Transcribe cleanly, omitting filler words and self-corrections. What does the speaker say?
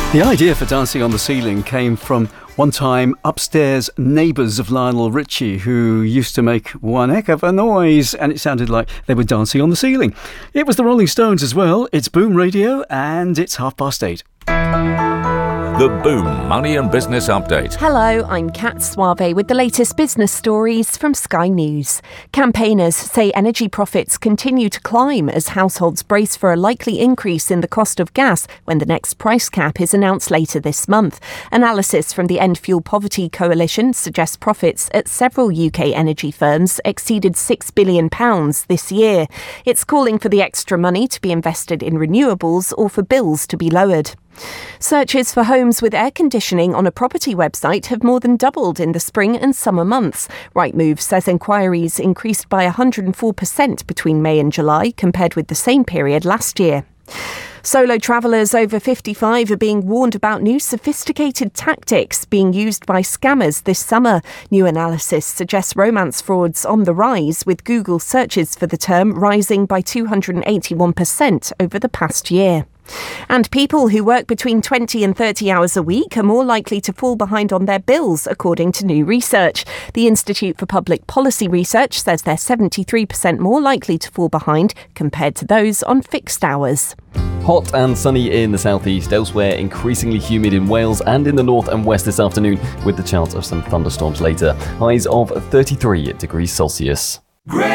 The idea for Dancing on the Ceiling came from one-time upstairs neighbours of Lionel Richie, who used to make one heck of a noise, and it sounded like they were dancing on the ceiling. It was the Rolling Stones as well. It's Boom Radio, and it's 8:30. The Boom Money and Business Update. Hello, I'm Kat Suave with the latest business stories from Sky News. Campaigners say energy profits continue to climb as households brace for a likely increase in the cost of gas when the next price cap is announced later this month. Analysis from the End Fuel Poverty Coalition suggests profits at several UK energy firms exceeded £6 billion this year. It's calling for the extra money to be invested in renewables or for bills to be lowered. Searches for homes with air conditioning on a property website have more than doubled in the spring and summer months. Rightmove says inquiries increased by 104% between May and July compared with the same period last year. Solo travellers over 55 are being warned about new sophisticated tactics being used by scammers this summer. New analysis suggests romance frauds on the rise, with Google searches for the term rising by 281% over the past year. And people who work between 20 and 30 hours a week are more likely to fall behind on their bills, according to new research. The Institute for Public Policy Research says they're 73% more likely to fall behind compared to those on fixed hours. Hot and sunny in the southeast, elsewhere increasingly humid in Wales and in the north and west this afternoon, with the chance of some thunderstorms later. Highs of 33 degrees Celsius.